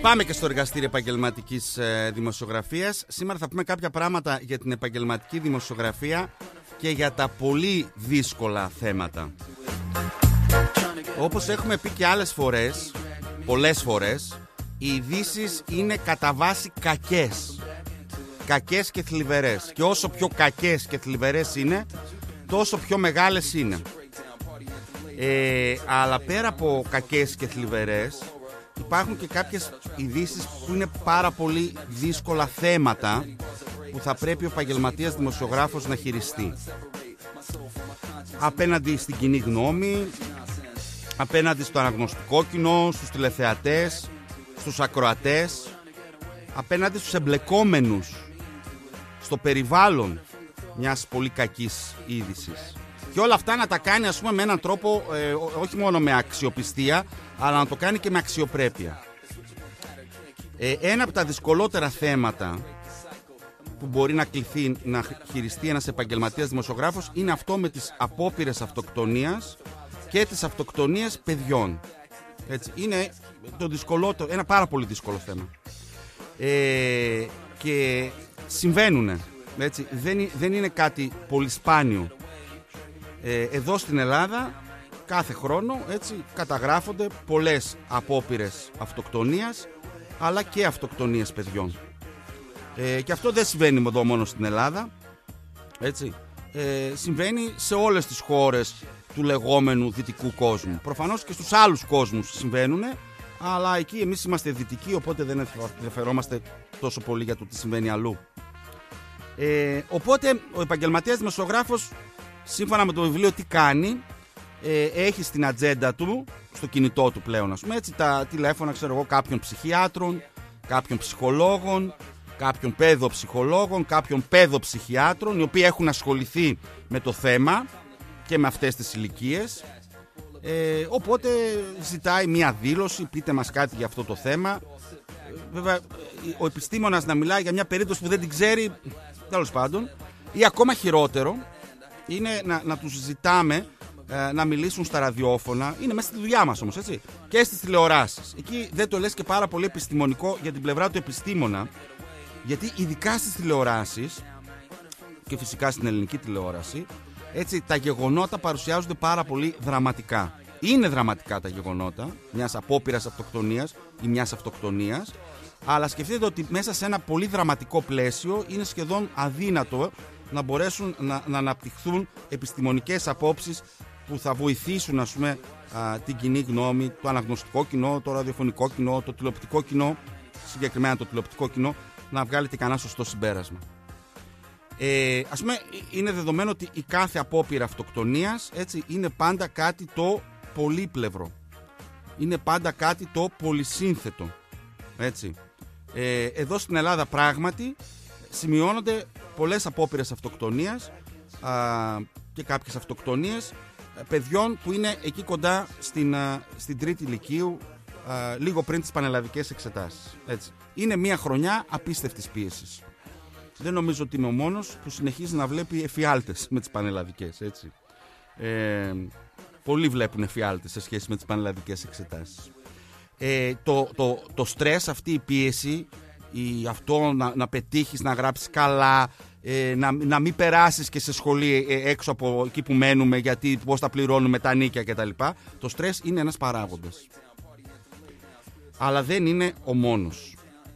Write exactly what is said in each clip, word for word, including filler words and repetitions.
Πάμε και στο εργαστήριο επαγγελματικής ε, δημοσιογραφίας. Σήμερα θα πούμε κάποια πράγματα για την επαγγελματική δημοσιογραφία και για τα πολύ δύσκολα θέματα. Όπως έχουμε πει και άλλες φορές, πολλές φορές, οι ειδήσεις είναι κατά βάση κακές. Κακές και θλιβερές. Και όσο πιο κακές και θλιβερές είναι, τόσο πιο μεγάλες είναι. Ε, αλλά πέρα από κακές και θλιβερές, υπάρχουν και κάποιες ειδήσεις που είναι πάρα πολύ δύσκολα θέματα που θα πρέπει ο επαγγελματίας δημοσιογράφος να χειριστεί. Απέναντι στην κοινή γνώμη, απέναντι στο αναγνωστικό κοινό, στους τηλεθεατές, στους ακροατές, απέναντι στους εμπλεκόμενους στο περιβάλλον μιας πολύ κακής είδησης. Και όλα αυτά να τα κάνει, ας πούμε, με έναν τρόπο ε, όχι μόνο με αξιοπιστία, αλλά να το κάνει και με αξιοπρέπεια. Ε, ένα από τα δυσκολότερα θέματα που μπορεί να κληθεί να χειριστεί ένας επαγγελματίας δημοσιογράφος είναι αυτό με τις απόπειρες αυτοκτονίας και τις αυτοκτονίες παιδιών. Έτσι, είναι το δυσκολότερο, ένα πάρα πολύ δύσκολο θέμα. Ε, και συμβαίνουν, έτσι, δεν, δεν είναι κάτι πολύ σπάνιο. Ε, εδώ στην Ελλάδα κάθε χρόνο, έτσι, καταγράφονται πολλές απόπειρες αυτοκτονίας, αλλά και αυτοκτονίες παιδιών. Ε, και αυτό δεν συμβαίνει εδώ μόνο στην Ελλάδα, έτσι. Ε, συμβαίνει σε όλες τις χώρες του λεγόμενου δυτικού κόσμου. Προφανώς και στους άλλους κόσμους συμβαίνουν, αλλά εκεί εμείς είμαστε δυτικοί, οπότε δεν ενδιαφερόμαστε τόσο πολύ για το τι συμβαίνει αλλού. Ε, οπότε ο επαγγελματίας δημοσιογράφος, σύμφωνα με το βιβλίο τι κάνει, ε, έχει στην ατζέντα του, στο κινητό του πλέον, ας πούμε, έτσι, τα τηλέφωνα, ξέρω εγώ, κάποιων ψυχιάτρων, κάποιων ψυχολόγων, κάποιων παιδοψυχολόγων, κάποιων παιδοψυχιάτρων, οι οποίοι έχουν ασχοληθεί με το θέμα και με αυτές τις ηλικίες. Ε, οπότε ζητάει μια δήλωση, πείτε μας κάτι για αυτό το θέμα. Ε, βέβαια, ο επιστήμονας να μιλάει για μια περίπτωση που δεν την ξέρει, τέλος πάντων, ή ακόμα χειρότερο, είναι να, να τους ζητάμε ε, να μιλήσουν στα ραδιόφωνα. Είναι μέσα στη δουλειά μας όμως, έτσι. Και στις τηλεοράσεις. Εκεί δεν το λες και πάρα πολύ επιστημονικό για την πλευρά του επιστήμονα, γιατί ειδικά στις τηλεοράσεις και φυσικά στην ελληνική τηλεόραση, έτσι, τα γεγονότα παρουσιάζονται πάρα πολύ δραματικά. Είναι δραματικά τα γεγονότα μιας απόπειρας αυτοκτονίας ή μιας αυτοκτονίας, αλλά σκεφτείτε ότι μέσα σε ένα πολύ δραματικό πλαίσιο είναι σχεδόν αδύνατο να μπορέσουν να, να αναπτυχθούν επιστημονικές απόψεις που θα βοηθήσουν, ας πούμε, α, την κοινή γνώμη, το αναγνωστικό κοινό, το ραδιοφωνικό κοινό, το τηλεοπτικό κοινό, συγκεκριμένα το τηλεοπτικό κοινό, να βγάλετε κανένα σωστό συμπέρασμα. Ε, ας πούμε, είναι δεδομένο ότι η κάθε απόπειρα αυτοκτονίας, έτσι, είναι πάντα κάτι το πολύπλευρο. Είναι πάντα κάτι το πολυσύνθετο. Έτσι. Ε, εδώ στην Ελλάδα πράγματι σημειώνονται πολλές απόπειρες αυτοκτονίας α, και κάποιες αυτοκτονίες παιδιών που είναι εκεί κοντά στην, α, στην τρίτη λυκείου, α, λίγο πριν τις πανελλαδικές εξετάσεις. Έτσι. Είναι μια χρονιά απίστευτης πίεσης. Δεν νομίζω ότι είμαι ο μόνος που συνεχίζει να βλέπει εφιάλτες με τις πανελλαδικές, έτσι. Ε, πολλοί βλέπουν εφιάλτες σε σχέση με τις πανελλαδικές εξετάσεις. Ε, το, το, το στρες, αυτή η πίεση, η, αυτό να, να πετύχεις, να γράψεις καλά, ε, να, να μην περάσεις και σε σχολή ε, έξω από εκεί που μένουμε, γιατί πώς θα πληρώνουμε τα νίκια κτλ. Το στρες είναι ένας παράγοντας. Αλλά δεν είναι ο μόνος.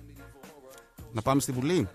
Να πάμε στη Βουλή.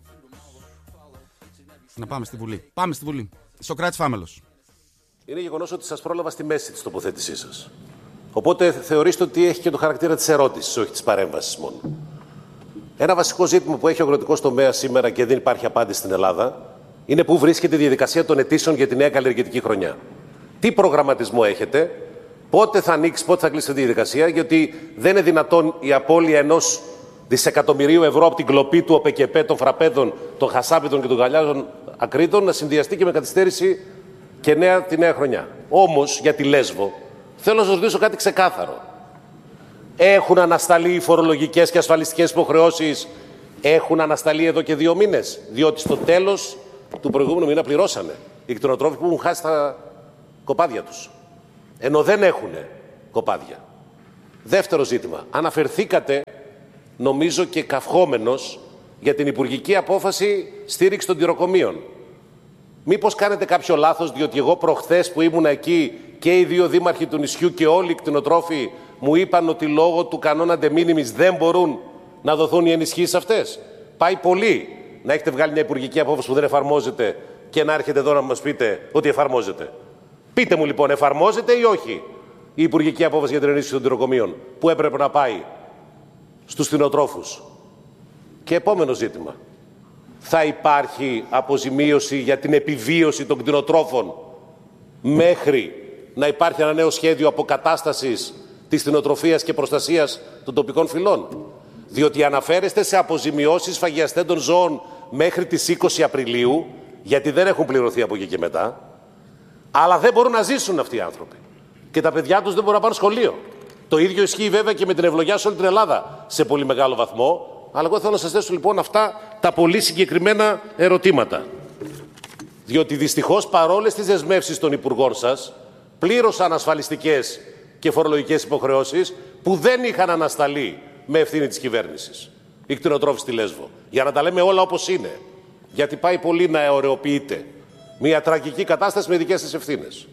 Να πάμε στη Βουλή. Πάμε στη Βουλή. Σωκράτης Φάμελος. Είναι γεγονός ότι σας πρόλαβα στη μέση της τοποθέτησής σας. Οπότε θεωρήστε ότι έχει και το χαρακτήρα της ερώτησης, όχι της παρέμβασης μόνο. Ένα βασικό ζήτημα που έχει ο αγροτικός τομέας σήμερα και δεν υπάρχει απάντηση στην Ελλάδα είναι πού βρίσκεται η διαδικασία των αιτήσεων για τη νέα καλλιεργητική χρονιά. Τι προγραμματισμό έχετε, πότε θα ανοίξει, πότε θα κλείσει τη διαδικασία, γιατί δεν είναι δυνατόν η απώλεια ενός δισεκατομμυρίου ευρώ από την κλοπή του ΟΠΕΚΕΠΕ, των φραπέδων, των χασάπιτων και των γαλιάζων ακρίτων να συνδυαστεί και με καθυστέρηση και νέα, τη νέα χρονιά. Όμως, για τη Λέσβο, θέλω να σας ρωτήσω κάτι ξεκάθαρο. Έχουν ανασταλεί οι φορολογικές και ασφαλιστικές υποχρεώσεις, έχουν ανασταλεί εδώ και δύο μήνες, διότι στο τέλος του προηγούμενου μήνα πληρώσανε οι κτηνοτρόφοι που έχουν χάσει τα κοπάδια τους. Ενώ δεν έχουν κοπάδια. Δεύτερο ζήτημα. Αναφερθήκατε νομίζω και καυχόμενος για την υπουργική απόφαση στήριξη των τυροκομείων. Μήπως κάνετε κάποιο λάθος, διότι εγώ προχθές που ήμουν εκεί και οι δύο δήμαρχοι του νησιού και όλοι οι κτηνοτρόφοι μου είπαν ότι λόγω του κανόνα de minimis δεν μπορούν να δοθούν οι ενισχύσεις αυτές. Πάει πολύ να έχετε βγάλει μια υπουργική απόφαση που δεν εφαρμόζεται και να έρχεται εδώ να μας πείτε ότι εφαρμόζεται. Πείτε μου λοιπόν, εφαρμόζεται ή όχι η υπουργική απόφαση για την ενίσχυση των τυροκομείων που έπρεπε να πάει στους κτηνοτρόφους? Και επόμενο ζήτημα. Θα υπάρχει αποζημίωση για την επιβίωση των κτηνοτρόφων μέχρι να υπάρχει ένα νέο σχέδιο αποκατάστασης της κτηνοτροφίας και προστασίας των τοπικών φυλών? Διότι αναφέρεστε σε αποζημιώσεις φαγιαστέντων ζώων μέχρι τις είκοσι Απριλίου, γιατί δεν έχουν πληρωθεί από εκεί και μετά, αλλά δεν μπορούν να ζήσουν αυτοί οι άνθρωποι. Και τα παιδιά τους δεν μπορούν να πάνε σχολείο. Το ίδιο ισχύει βέβαια και με την ευλογιά σε όλη την Ελλάδα σε πολύ μεγάλο βαθμό. Αλλά εγώ θέλω να σας θέσω λοιπόν αυτά τα πολύ συγκεκριμένα ερωτήματα. Διότι δυστυχώς παρόλες τις δεσμεύσεις των υπουργών σας, πλήρωσαν ασφαλιστικές και φορολογικές υποχρεώσεις που δεν είχαν ανασταλεί με ευθύνη της κυβέρνησης. Οι κτηνοτρόφοι στη Λέσβο. Για να τα λέμε όλα όπως είναι. Γιατί πάει πολύ να αιωρεοποιείται μια τραγική κατάσταση με δικές σας ευθύνες.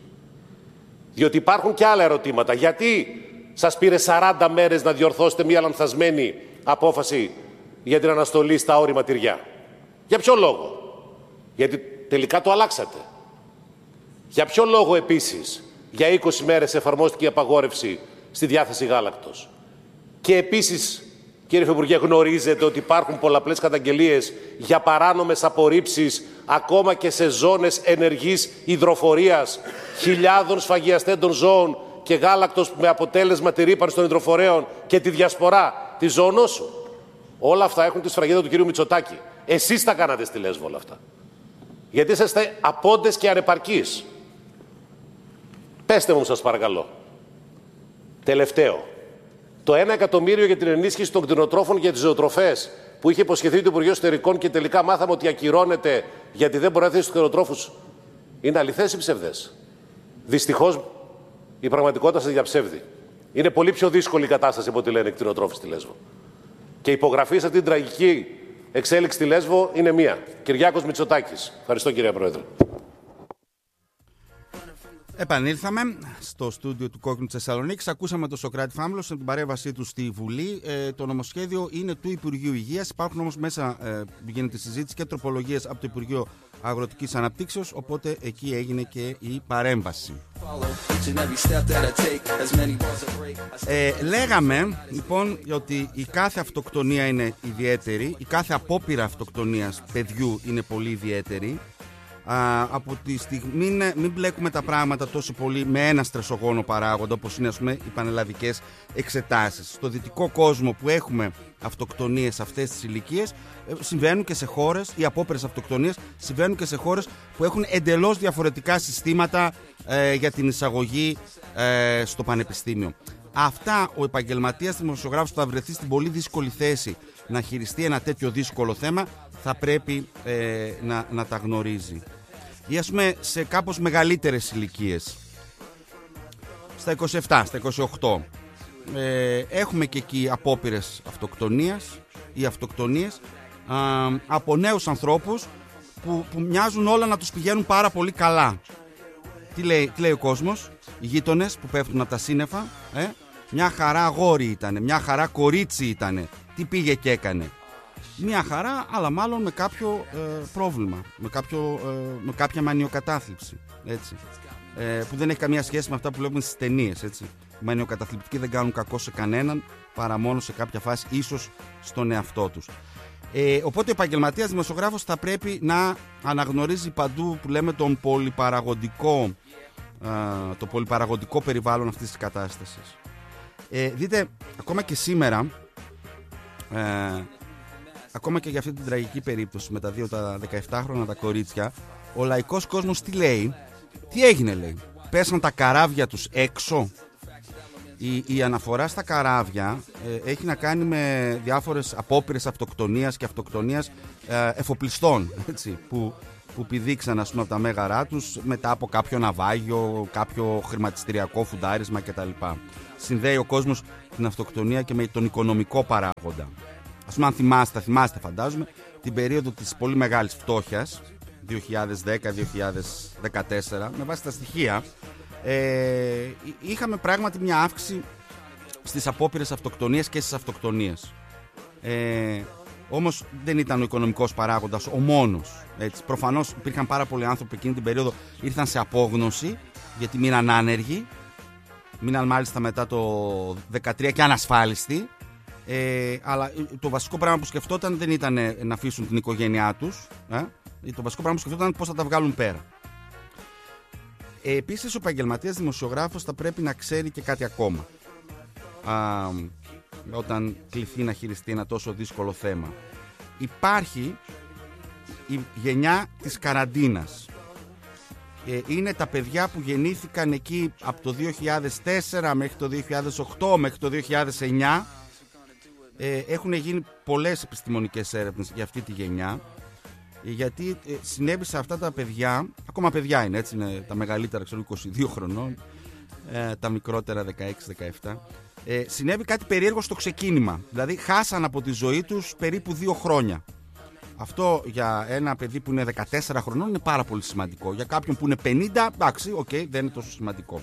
Διότι υπάρχουν και άλλα ερωτήματα. Γιατί σας πήρε σαράντα μέρες να διορθώσετε μια λανθασμένη απόφαση για την αναστολή στα όρημα τυριά? Για ποιο λόγο? Γιατί τελικά το αλλάξατε. Για ποιο λόγο επίσης για είκοσι μέρες εφαρμόστηκε η απαγόρευση στη διάθεση γάλακτος? Και επίσης, κύριε Υφυπουργέ, γνωρίζετε ότι υπάρχουν πολλαπλές καταγγελίες για παράνομες απορρίψεις ακόμα και σε ζώνες ενεργής υδροφορίας χιλιάδων σφαγιαστέντων ζώων και γάλακτος με αποτέλεσμα τη ρύπανση των υδροφορέων και τη διασπορά της ζωονόσου? Όλα αυτά έχουν τη σφραγίδα του κυρίου Μητσοτάκη. Εσείς τα κάνατε στη Λέσβο όλα αυτά. Γιατί είσαστε απόντες και ανεπαρκείς. Πέστε μου σας παρακαλώ. Τελευταίο. Το ένα εκατομμύριο για την ενίσχυση των κτηνοτρόφων για τις ζωοτροφές που είχε υποσχεθεί το Υπουργείο Εσωτερικών και τελικά μάθαμε ότι ακυρώνεται γιατί δεν μπορεί να θέσει τους κτηνοτρόφους. Είναι αληθές ή ψευδές? Δυστυχώς η πραγματικότητα σας διαψεύδει. Είναι πολύ πιο δύσκολη η κατάσταση από ό,τι λένε οι κτηνοτρόφοι στη Λέσβο. Και η υπογραφή σε αυτήν την τραγική εξέλιξη στη Λέσβο είναι μία. Κυριάκος Μητσοτάκης. Ευχαριστώ, κυρία Πρόεδρε. Επανήλθαμε στο στούντιο του Κόκκινου της Θεσσαλονίκης. Ακούσαμε τον Σωκράτη Φάμελο στην παρέμβασή του στη Βουλή. Ε, το νομοσχέδιο είναι του Υπουργείου Υγείας. Υπάρχουν όμως μέσα, ε, γίνεται συζήτηση και τροπολογίες από το Υπουργείο Αγροτικής Αναπτύξεως. Οπότε εκεί έγινε και η παρέμβαση. Ε, λέγαμε λοιπόν ότι η κάθε αυτοκτονία είναι ιδιαίτερη. Η κάθε απόπειρα αυτοκτονίας παιδιού είναι πολύ ιδιαίτερη. Α, από τη στιγμή μην, μην μπλέκουμε τα πράγματα τόσο πολύ με ένα στρεσογόνο παράγοντα όπως είναι, ας πούμε, οι πανελλαδικές εξετάσεις. Στο δυτικό κόσμο που έχουμε αυτοκτονίες σε αυτές τις ηλικίες συμβαίνουν και σε χώρες, οι απόπειρες αυτοκτονίες συμβαίνουν και σε χώρες που έχουν εντελώς διαφορετικά συστήματα ε, για την εισαγωγή ε, στο πανεπιστήμιο. Αυτά ο επαγγελματίας δημοσιογράφος που θα βρεθεί στην πολύ δύσκολη θέση να χειριστεί ένα τέτοιο δύσκολο θέμα θα πρέπει ε, να, να τα γνωρίζει. Ή ας πούμε σε κάπως μεγαλύτερες ηλικίες, στα είκοσι επτά, στα είκοσι οκτώ, ε, έχουμε και εκεί απόπειρες αυτοκτονίας ή αυτοκτονίες α, από νέους ανθρώπους που, που μοιάζουν όλα να τους πηγαίνουν πάρα πολύ καλά. Τι λέει, τι λέει ο κόσμος? Οι γείτονες που πέφτουν από τα σύννεφα, ε, μια χαρά αγόρι ήτανε, μια χαρά κορίτσι ήτανε, τι πήγε και έκανε? Μια χαρά, αλλά μάλλον με κάποιο ε, πρόβλημα, με, κάποιο, ε, με κάποια μανιοκατάθλιψη, έτσι, ε, που δεν έχει καμία σχέση με αυτά που βλέπουμε στις ταινίες, έτσι. Οι μανιοκαταθλιπτικοί δεν κάνουν κακό σε κανέναν, παρά μόνο σε κάποια φάση, ίσως στον εαυτό τους. Ε, οπότε ο επαγγελματίας δημοσιογράφος θα πρέπει να αναγνωρίζει παντού, που λέμε, τον πολυπαραγωγικό, ε, το πολυπαραγωγικό περιβάλλον αυτής της κατάστασης. Ε, δείτε, ακόμα και σήμερα, ε, ακόμα και για αυτή την τραγική περίπτωση με τα δύο τα δεκαεπτάχρονα τα κορίτσια, ο λαϊκός κόσμος τι λέει? Τι έγινε, λέει? Πέσαν τα καράβια τους έξω. Η, η αναφορά στα καράβια ε, έχει να κάνει με διάφορες απόπειρες αυτοκτονίας και αυτοκτονίας ε, εφοπλιστών, έτσι, που, που πηδήξαν, ας πούμε, από τα μέγαρά τους μετά από κάποιο ναυάγιο, κάποιο χρηματιστηριακό φουντάρισμα κτλ. Συνδέει ο κόσμος την αυτοκτονία και με τον οικονομικό παράγοντα. Ας πούμε, αν θυμάστε, θυμάστε φαντάζομαι, την περίοδο της πολύ μεγάλης φτώχειας, δύο χιλιάδες δέκα δύο χιλιάδες δεκατέσσερα, με βάση τα στοιχεία, ε, είχαμε πράγματι μια αύξηση στις απόπειρες αυτοκτονίας και στις αυτοκτονίες. Ε, όμως δεν ήταν ο οικονομικός παράγοντας ο μόνος. Έτσι. Προφανώς υπήρχαν πάρα πολλοί άνθρωποι εκείνη την περίοδο ήρθαν σε απόγνωση γιατί μείναν άνεργοι, μείναν μάλιστα μετά το δεκατρία και ανασφάλιστοι. Ε, αλλά το βασικό πράγμα που σκεφτόταν δεν ήταν να αφήσουν την οικογένειά τους. Ε? Το βασικό πράγμα που σκεφτόταν πώς θα τα βγάλουν πέρα. Ε, επίσης, ο επαγγελματίας δημοσιογράφος θα πρέπει να ξέρει και κάτι ακόμα. Α, όταν κληθεί να χειριστεί ένα τόσο δύσκολο θέμα. Υπάρχει η γενιά της καραντίνας. Ε, είναι τα παιδιά που γεννήθηκαν εκεί από το δύο χιλιάδες τέσσερα μέχρι το δύο χιλιάδες οκτώ μέχρι το δύο χιλιάδες εννιά. Ε, έχουν γίνει πολλές επιστημονικές έρευνες για αυτή τη γενιά, γιατί ε, συνέβη σε αυτά τα παιδιά, ακόμα παιδιά είναι, έτσι είναι τα μεγαλύτερα, ξέρω, είκοσι δύο χρονών, ε, τα μικρότερα δεκαέξι δεκαεπτά, ε, συνέβη κάτι περίεργο στο ξεκίνημα, δηλαδή χάσαν από τη ζωή τους περίπου δύο χρόνια. Αυτό για ένα παιδί που είναι δεκατέσσερα χρονών είναι πάρα πολύ σημαντικό. Για κάποιον που είναι πενήντα, εντάξει, οκ, okay, δεν είναι τόσο σημαντικό.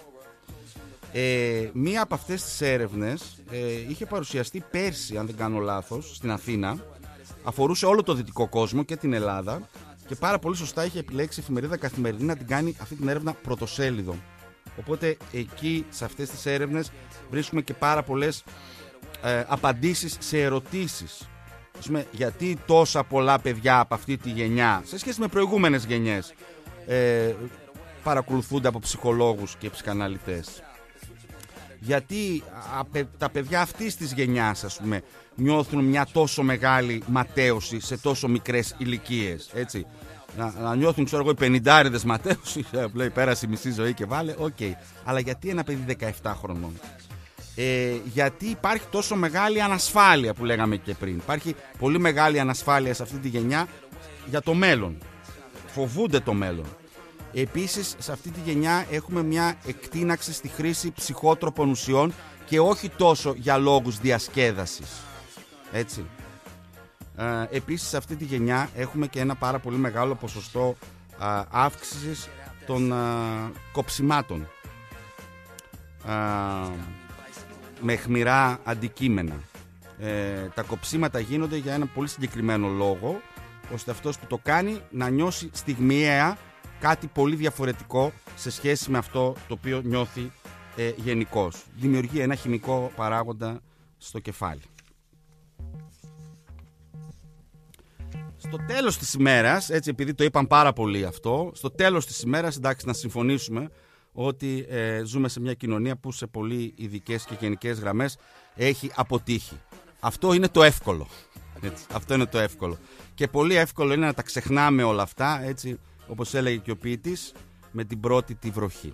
Ε, μία από αυτές τις έρευνες ε, είχε παρουσιαστεί πέρσι, αν δεν κάνω λάθος, στην Αθήνα. Αφορούσε όλο το δυτικό κόσμο και την Ελλάδα και πάρα πολύ σωστά είχε επιλέξει η εφημερίδα Καθημερινή να την κάνει αυτή την έρευνα πρωτοσέλιδο. Οπότε εκεί σε αυτές τις έρευνες βρίσκουμε και πάρα πολλές ε, απαντήσεις σε ερωτήσεις. Ας πούμε, γιατί τόσα πολλά παιδιά από αυτή τη γενιά σε σχέση με προηγούμενες γενιές ε, παρακολουθούνται από ψυχολόγους και ψυχαναλυτές. Γιατί τα παιδιά αυτής της γενιάς, ας πούμε, νιώθουν μια τόσο μεγάλη ματέωση σε τόσο μικρές ηλικίες, έτσι. Να, να νιώθουν, ξέρω εγώ, οι πενηντάριδες ματέωση, λέει πέρασε η μισή ζωή και βάλε, οκ. Okay. Αλλά γιατί ένα παιδί δεκαεπτά χρονών? Ε, γιατί υπάρχει τόσο μεγάλη ανασφάλεια που λέγαμε και πριν. Υπάρχει πολύ μεγάλη ανασφάλεια σε αυτή τη γενιά για το μέλλον. Φοβούνται το μέλλον. Επίσης, σε αυτή τη γενιά έχουμε μια εκτείναξη στη χρήση ψυχότροπων ουσιών και όχι τόσο για λόγους διασκέδασης. Έτσι. Ε, επίσης, σε αυτή τη γενιά έχουμε και ένα πάρα πολύ μεγάλο ποσοστό α, αύξησης των α, κοψιμάτων. Α, με αιχμηρά αντικείμενα. Ε, τα κοψίματα γίνονται για ένα πολύ συγκεκριμένο λόγο, ώστε αυτός που το κάνει να νιώσει στιγμιαία κάτι πολύ διαφορετικό σε σχέση με αυτό το οποίο νιώθει ε, γενικώς. Δημιουργεί ένα χημικό παράγοντα στο κεφάλι. Στο τέλος της ημέρας, έτσι επειδή το είπαν πάρα πολύ αυτό, στο τέλος της ημέρας, εντάξει, να συμφωνήσουμε ότι ε, ζούμε σε μια κοινωνία που σε πολύ ειδικές και γενικές γραμμές έχει αποτύχει. Αυτό είναι το εύκολο. Έτσι, αυτό είναι το εύκολο. Και πολύ εύκολο είναι να τα ξεχνάμε όλα αυτά, έτσι, όπως έλεγε και ο ποιητής, με την πρώτη τη βροχή.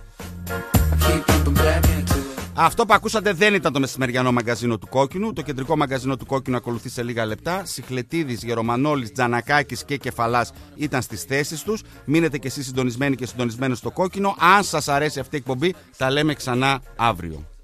Αυτό που ακούσατε δεν ήταν το μεσημεριανό μαγκαζίνο του Κόκκινου. Το κεντρικό μαγκαζίνο του Κόκκινου ακολουθεί σε λίγα λεπτά. Σιχλετίδης, Γερομανόλης, Τζανακάκης και Κεφαλάς ήταν στις θέσεις τους. Μείνετε και εσείς συντονισμένοι και συντονισμένοι στο Κόκκινο. Αν σας αρέσει αυτή η εκπομπή, τα λέμε ξανά αύριο.